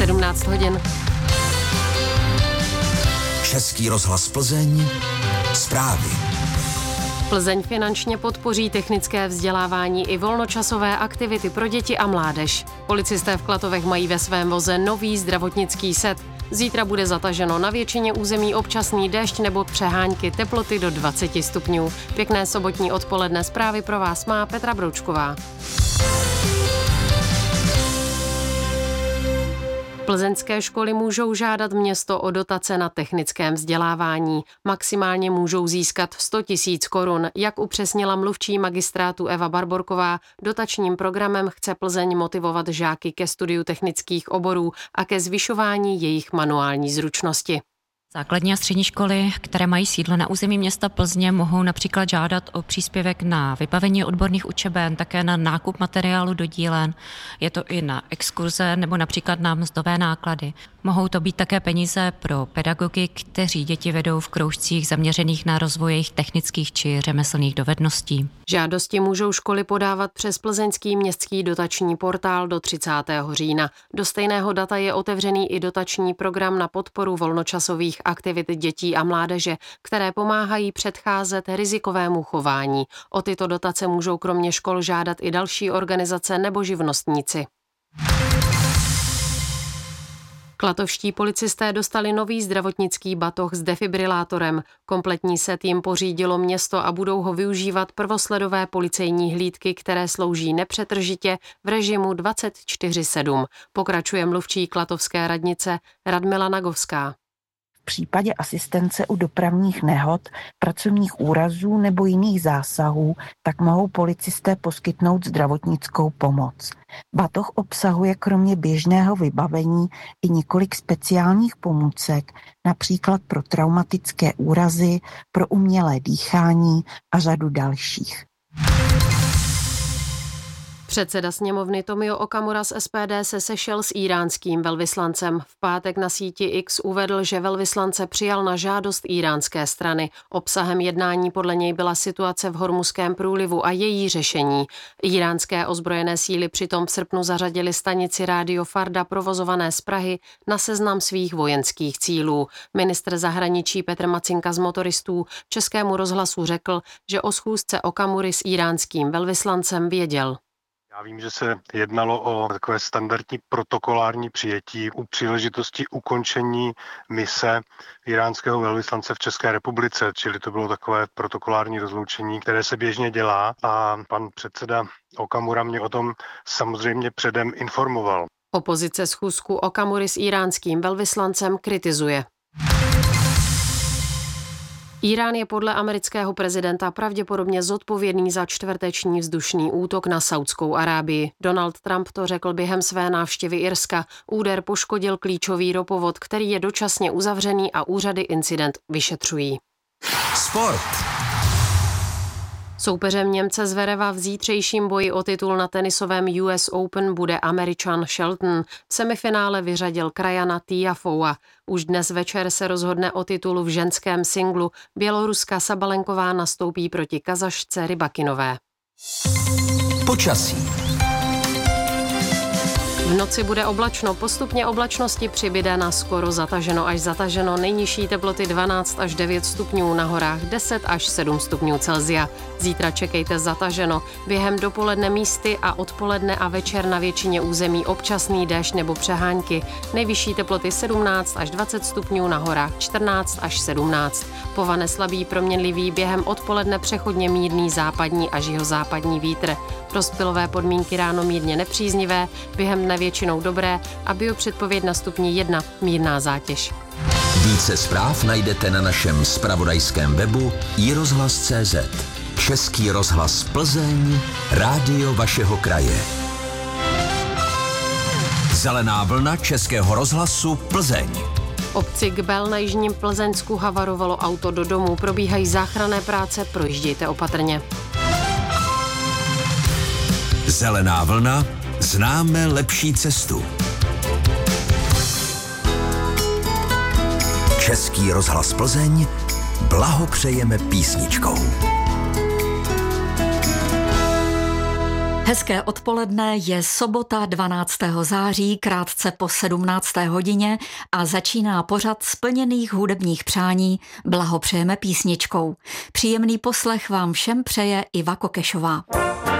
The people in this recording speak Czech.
17 hodin. Český rozhlas Plzeň, zprávy. Plzeň finančně podpoří technické vzdělávání i volnočasové aktivity pro děti a mládež. Policisté v Klatovech mají ve svém voze nový zdravotnický set. Zítra bude zataženo na většině území občasný déšť nebo přehánky, teploty do 20 stupňů. Pěkné sobotní odpoledne, zprávy pro vás má Petra Broučková. Plzeňské školy můžou žádat město o dotace na technickém vzdělávání. Maximálně můžou získat 100 000 korun. Jak upřesnila mluvčí magistrátu Eva Barborková, dotačním programem chce Plzeň motivovat žáky ke studiu technických oborů a ke zvyšování jejich manuální zručnosti. Základní a střední školy, které mají sídlo na území města Plzně, mohou například žádat o příspěvek na vybavení odborných učeben, také na nákup materiálu do dílen. Je to i na exkurze nebo například na mzdové náklady. Mohou to být také peníze pro pedagogy, kteří děti vedou v kroužcích zaměřených na rozvoj jejich technických či řemeslných dovedností. Žádosti můžou školy podávat přes plzeňský městský dotační portál do 30. října. Do stejného data je otevřený i dotační program na podporu volnočasových aktivit dětí a mládeže, které pomáhají předcházet rizikovému chování. O tyto dotace můžou kromě škol žádat i další organizace nebo živnostníci. Klatovští policisté dostali nový zdravotnický batoh s defibrilátorem. Kompletní set jim pořídilo město a budou ho využívat prvosledové policejní hlídky, které slouží nepřetržitě v režimu 24/7. Pokračuje mluvčí klatovské radnice Radmila Nagovská. V případě asistence u dopravních nehod, pracovních úrazů nebo jiných zásahů tak mohou policisté poskytnout zdravotnickou pomoc. Batoh obsahuje kromě běžného vybavení i několik speciálních pomůcek, například pro traumatické úrazy, pro umělé dýchání a řadu dalších. Předseda sněmovny Tomio Okamura z SPD se sešel s íránským velvyslancem. V pátek na síti X uvedl, že velvyslance přijal na žádost íránské strany. Obsahem jednání podle něj byla situace v Hormuzském průlivu a její řešení. Íránské ozbrojené síly přitom v srpnu zařadily stanici Rádio Farda provozované z Prahy na seznam svých vojenských cílů. Ministr zahraničí Petr Macinka z Motoristů Českému rozhlasu řekl, že o schůzce Okamury s íránským velvyslancem věděl. Já vím, že se jednalo o takové standardní protokolární přijetí u příležitosti ukončení mise íránského velvyslance v České republice, čili to bylo takové protokolární rozloučení, které se běžně dělá a pan předseda Okamura mě o tom samozřejmě předem informoval. Opozice schůzku Okamury s íránským velvyslancem kritizuje. Irán je podle amerického prezidenta pravděpodobně zodpovědný za čtvrteční vzdušný útok na Saudskou Arábii. Donald Trump to řekl během své návštěvy Irska. Úder poškodil klíčový ropovod, který je dočasně uzavřený a úřady incident vyšetřují. Sport. Soupeřem Němce Zvereva v zítřejším boji o titul na tenisovém US Open bude Američan Shelton. V semifinále vyřadil krajana Tiafoea. Už dnes večer se rozhodne o titulu v ženském singlu. Běloruska Sabalenková nastoupí proti Kazašce Rybakinové. Počasí. V noci bude oblačno, postupně oblačnosti přibyde na skoro zataženo až zataženo, nejnižší teploty 12 až 9 stupňů, na horách 10 až 7 stupňů Celsia. Zítra čekejte zataženo, během dopoledne místy a odpoledne a večer na většině území občasný déšť nebo přehánky, nejvyšší teploty 17 až 20 stupňů, na horách 14 až 17. Povane slabý proměnlivý, během odpoledne přechodně mírný západní až jihozápadní vítr. Rozptylové podmínky ráno mírně nepříznivé, během dne většinou dobré a biopředpověď na stupni 1 mírná zátěž. Více zpráv najdete na našem zpravodajském webu iRozhlas.cz. Český rozhlas Plzeň, rádio vašeho kraje. Zelená vlna Českého rozhlasu Plzeň. Obci Gbel na jižním Plzeňsku havarovalo auto do domu, probíhají záchranné práce, projíždějte opatrně. Zelená vlna, známe lepší cestu. Český rozhlas Plzeň, blahopřejeme písničkou. Hezké odpoledne, je sobota 12. září, krátce po 17. hodině a začíná pořad splněných hudebních přání. Blahopřejeme písničkou. Příjemný poslech vám všem přeje Iva Kokešová.